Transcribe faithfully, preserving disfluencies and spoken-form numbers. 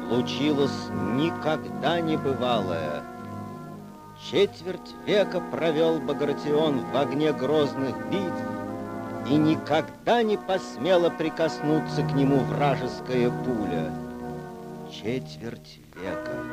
случилось никогда не бывалое. Четверть века провел Багратион в огне грозных битв, и никогда не посмела прикоснуться к нему вражеская пуля. Четверть века.